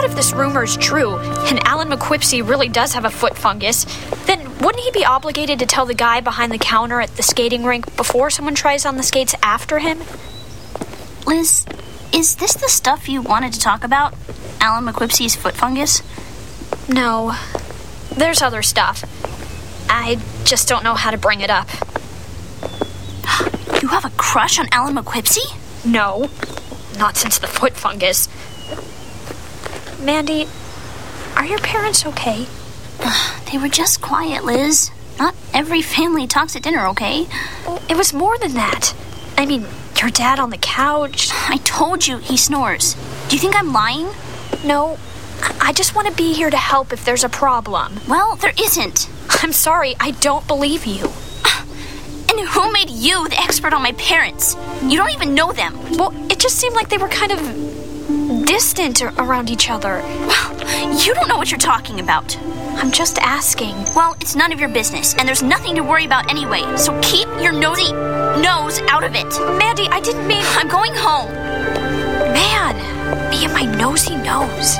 if this rumor is true, and Alan McQuipsey really does have a foot fungus, then wouldn't he be obligated to tell the guy behind the counter at the skating rink before someone tries on the skates after him? Liz, is this the stuff you wanted to talk about? Alan McQuipsey's foot fungus? No. There's other stuff. I just don't know how to bring it up. You have a crush on Alan McQuipsey? No. Not since the foot fungus. Mandy, are your parents okay? They were just quiet, Liz. Not every family talks at dinner, okay? It was more than that. I mean, your dad on the couch. I told you he snores. Do you think I'm lying? No, I just want to be here to help if there's a problem. Well, there isn't. I'm sorry, I don't believe you. And who made you the expert on my parents? You don't even know them. Well, it just seemed like they were kind of distant around each other. Well, you don't know what you're talking about. I'm just asking. Well, it's none of your business, and there's nothing to worry about anyway, so keep your nosy nose out of it. Mandy, I didn't mean... I'm going home. Man, me and my nosy nose.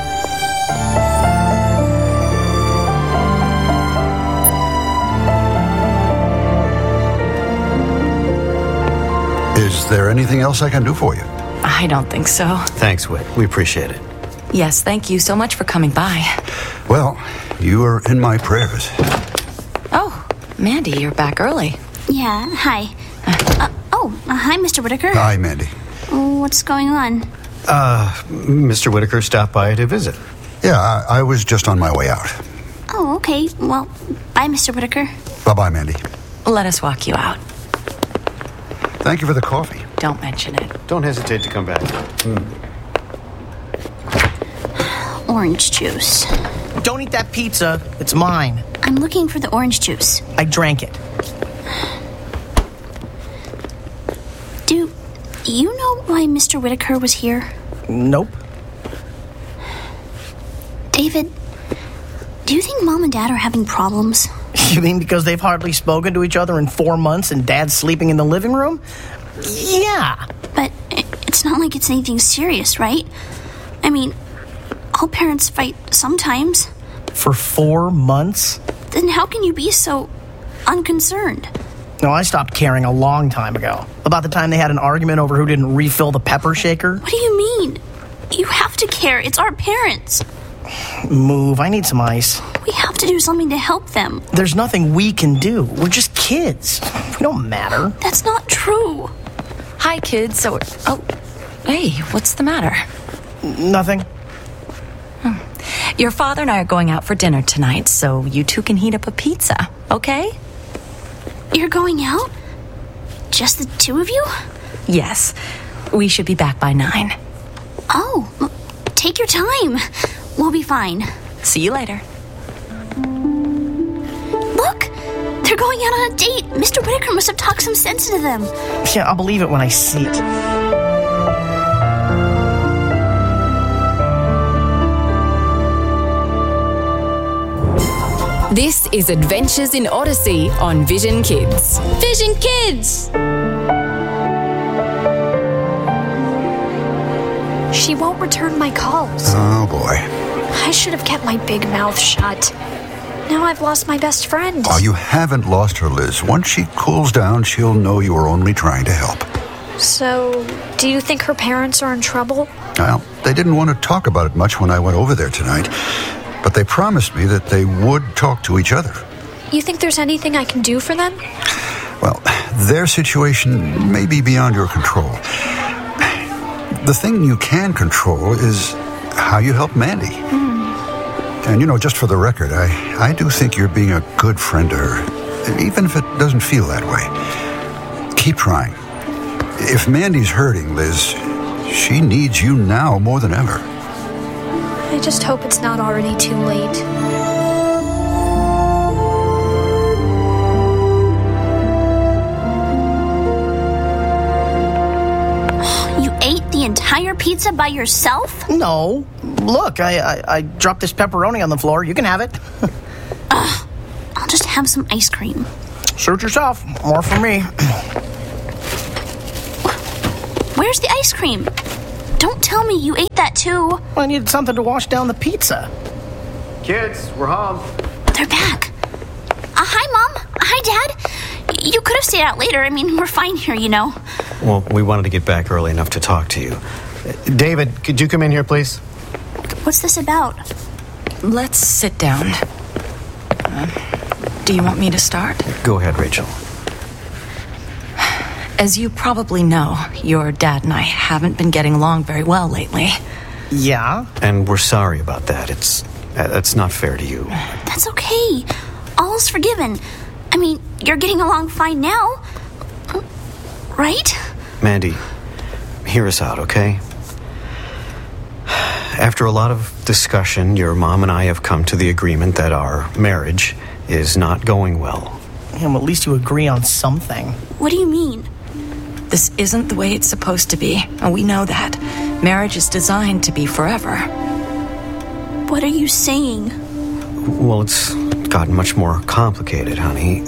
Is there anything else I can do for you? I don't think so. Thanks, Whit. We appreciate it. Yes, thank you so much for coming by. Well, you are in my prayers. Oh, Mandy, you're back early. Yeah, hi. Hi, Mr. Whitaker. Hi, Mandy. What's going on? Mr. Whitaker stopped by to visit. Yeah, I was just on my way out. Oh, okay. Well, bye, Mr. Whitaker. Bye-bye, Mandy. Let us walk you out. Thank you for the coffee. Don't mention it. Don't hesitate to come back. Orange juice. Don't eat that pizza. It's mine. I'm looking for the orange juice. I drank it. Do you know why Mr. Whitaker was here? Nope. David, do you think Mom and Dad are having problems? You mean because they've hardly spoken to each other in 4 months and Dad's sleeping in the living room? Yeah. But it's not like it's anything serious, right? I mean, all parents fight sometimes. For 4 months? Then how can you be so unconcerned? No, I stopped caring a long time ago. About the time they had an argument over who didn't refill the pepper shaker. What do you mean? You have to care. It's our parents. Move. I need some ice. We have to do something to help them. There's nothing we can do. We're just kids. We don't matter. That's not true. Hi, kids. Hey, what's the matter? Nothing. Your father and I are going out for dinner tonight, so you two can heat up a pizza, okay? You're going out? Just the two of you? Yes. We should be back by 9. Oh, take your time. We'll be fine. See you later. Look, they're going out on a date. Mr. Whitaker must have talked some sense into them. Yeah, I'll believe it when I see it. This is Adventures in Odyssey on Vision Kids. Vision Kids! She won't return my calls. Oh, boy. I should have kept my big mouth shut. Now I've lost my best friend. Oh, you haven't lost her, Liz. Once she cools down, she'll know you were only trying to help. So, do you think her parents are in trouble? Well, they didn't want to talk about it much when I went over there tonight, but they promised me that they would talk to each other. You think there's anything I can do for them? Well, their situation may be beyond your control. The thing you can control is how you help Mandy. And, just for the record, I do think you're being a good friend to her, even if it doesn't feel that way. Keep trying. If Mandy's hurting, Liz, she needs you now more than ever. I just hope it's not already too late. You ate the entire pizza by yourself? No. Look, I dropped this pepperoni on the floor. You can have it. I'll just have some ice cream. Suit yourself. More for me. Where's the ice cream? Don't tell me you ate that too. Well, I needed something to wash down the pizza. Kids, we're home. They're back. Hi, Mom. Hi, Dad. You could have stayed out later. I mean, we're fine here, you know. Well, we wanted to get back early enough to talk to you. David, could you come in here, please? What's this about? Let's sit down. Do you want me to start? Go ahead, Rachel. As you probably know, your dad and I haven't been getting along very well lately. Yeah? And we're sorry about that. That's not fair to you. That's okay. All's forgiven. I mean, you're getting along fine now. Right? Mandy, hear us out, okay? After a lot of discussion, your mom and I have come to the agreement that our marriage is not going well. Yeah, well, at least you agree on something. What do you mean? This isn't the way it's supposed to be, and we know that. Marriage is designed to be forever. What are you saying? Well, it's gotten much more complicated, honey.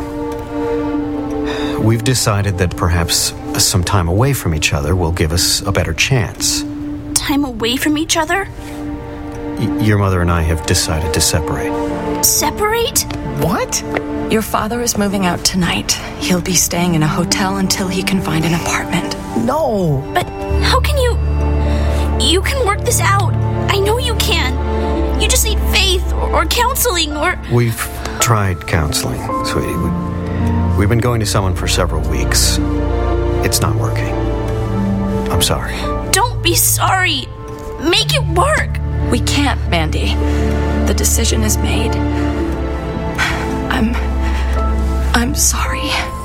We've decided that perhaps some time away from each other will give us a better chance. Time away from each other? Your mother and I have decided to separate. Separate? What? Your father is moving out tonight. He'll be staying in a hotel until he can find an apartment. No. But how can you... You can work this out. I know you can. You just need faith or counseling or... We've tried counseling, sweetie. We've been going to someone for several weeks. It's not working. I'm sorry. Don't be sorry. Make it work. We can't, Mandy. The decision is made. I'm sorry.